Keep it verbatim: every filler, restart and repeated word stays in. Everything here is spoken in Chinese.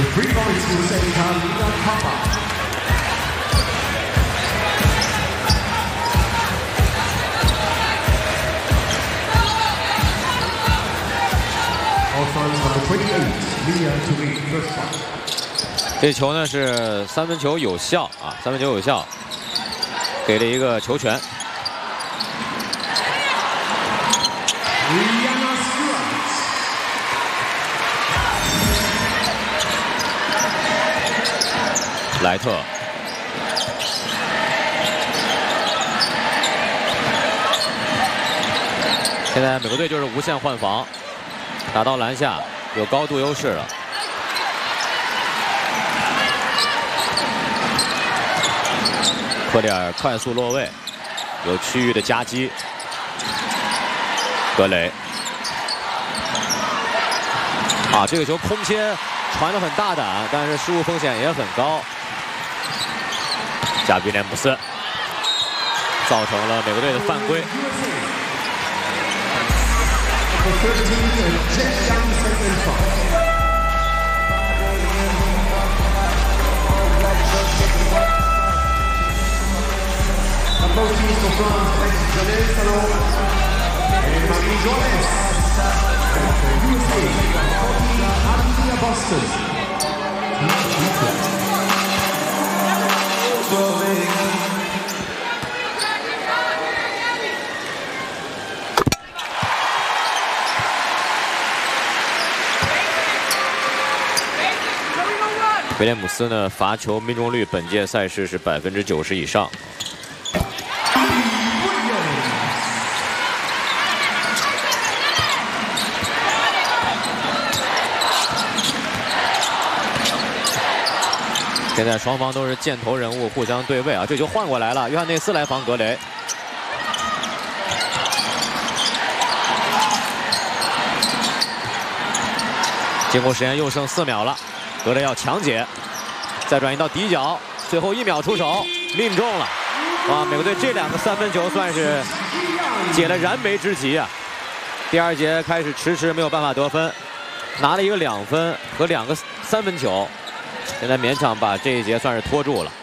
three points to center Lina Papa. Number twenty-eight, Lina to lead first point. 这球呢是三分球有效啊，三分球有效，给了一个球权。莱特，现在美国队就是无限换防，打到篮下有高度优势了。 科里尔快速落位，有区域的夹击。格雷，啊，这个球空切传得很大胆，但是失误风险也很高。加比连姆斯造成了美国队的犯规。 Both teams for France, Janelle Salon and Marie Jones. U S A, Argentina Boston. 威廉姆斯呢，罚球命中率本届赛事是百分之九十以上。 现在双方都是箭头人物，互相对位啊！这球换过来了，约翰内斯来防格雷。经过时间又剩四秒了，格雷要强解，再转移到底角，最后一秒出手，命中了！哇，美国队这两个三分球算是解了燃眉之急啊！第二节开始迟迟没有办法得分，拿了一个两分和两个三分球。 现在勉强把这一节算是拖住了。